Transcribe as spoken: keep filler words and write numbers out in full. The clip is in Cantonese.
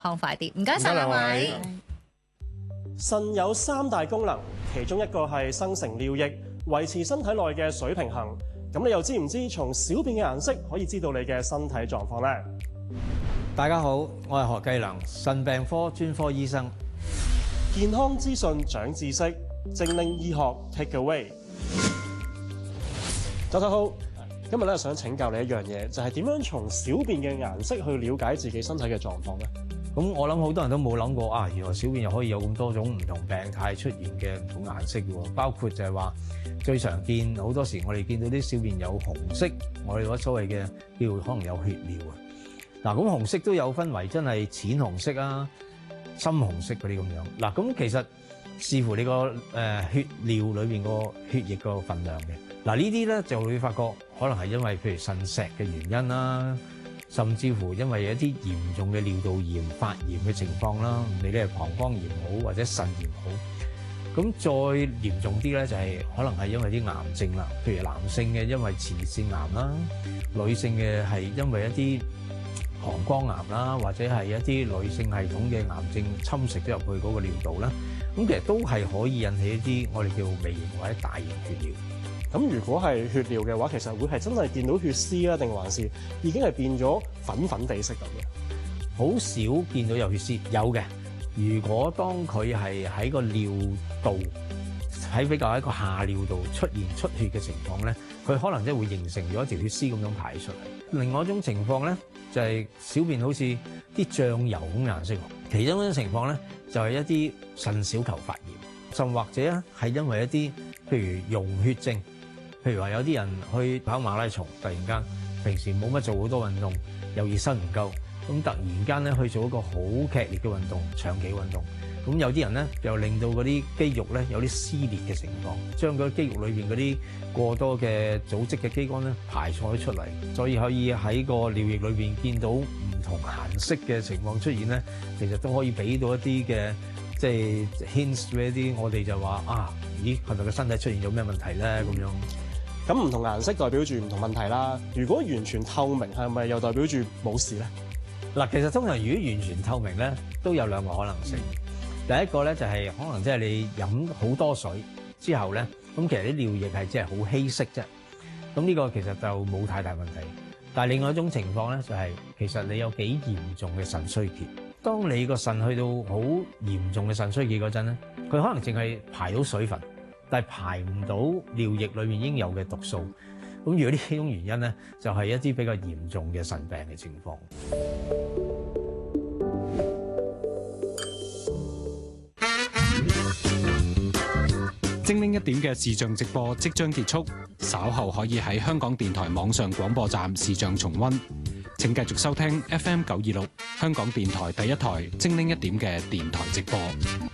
康快啲。唔該晒兩位。 腎有三大功能，其中一個係生成尿液，維持身體內嘅水平衡。咁你又知唔知從小便嘅顏色可以知道你嘅身體狀況呢？ 大家好，我係何繼良，腎病科專科醫生。 健康資訊長知識，精靈醫學 take away。周太好，今日咧想請教你一樣嘢，就係點樣從小便嘅顏色去了解自己身體嘅狀況呢？ 咁我諗好多人都冇諗過啊，原來小便又可以有咁多種唔同病態出現嘅唔同顏色嘅喎，包括就係話最常見好多時我哋見到啲小便有紅色，我哋嗰所謂嘅叫可能有血尿啊。嗱，咁紅色都有分為真係淺紅色啊、深紅色嗰啲咁樣。嗱，咁其實視乎你個誒血尿裏邊個血液個分量嘅。嗱，呢啲咧就會發覺可能係因為譬如腎石嘅原因啦。甚至乎因為有一啲嚴重嘅尿道炎、發炎嘅情況啦，你咧係膀胱炎好或者腎炎好，咁再嚴重啲咧就係可能係因為啲癌症啦，譬如男性嘅因為前列腺癌啦，女性嘅係因為一啲膀胱癌啦，或者係一啲女性系統嘅癌症侵蝕咗入去嗰個尿道啦，咁其實都係可以引起一啲我哋叫微型或者大型血尿。 咁如果係血尿嘅話，其實會係真係見到血絲啊，定還是已經係變咗粉粉地色咁嘅？ 好少見到有血絲，有嘅。如果當佢係喺個尿道喺比較喺個下尿道出現出血嘅情況咧，佢可能即係會形成咗一條血絲咁樣排出嚟。另外一種情況咧，就係小便好似啲醬油咁顏色。其中一種情況咧，就係一啲腎小球發炎，甚或者咧係因為一啲譬如溶血症。譬如話有啲人去跑馬拉松，突然間平時冇乜做好多運動，又熱身唔夠，咁突然間咧去做一個好劇烈嘅運動，長期運動，咁有啲人咧又令到嗰啲肌肉咧有啲撕裂嘅情況，將嗰啲肌肉裏邊嗰啲過多嘅組織嘅肌酐咧排錯咗出嚟，所以可以喺個尿液裏邊見到唔同顏色嘅情況出現咧，其實都可以俾到一啲嘅即係 hints 俾一啲我哋就話啊，咦係咪個身體出現咗咩問題咧咁樣？ 咁唔同顏色代表住唔同問題啦。如果完全透明，係咪又代表住冇事咧？ 嗱，其實通常如果完全透明咧，都有兩個可能性。第一個咧就係可能即係你飲好多水之後咧，咁其實啲尿液係即係好稀釋啫。咁呢個其實就冇太大問題。但係另外一種情況咧，就係其實你有幾嚴重嘅腎衰竭。當你個腎去到好嚴重嘅腎衰竭嗰陣咧，佢可能淨係排到水分，但係排唔到尿液裏面應有嘅毒素，咁如果呢種原因咧，就係一啲比較嚴重嘅腎病嘅情況。 精靈一點嘅視像直播即將結束，稍後可以喺香港電台網上廣播站視像重溫。請繼續收聽 F M 九二六香港電台第一台精靈一點嘅電台直播。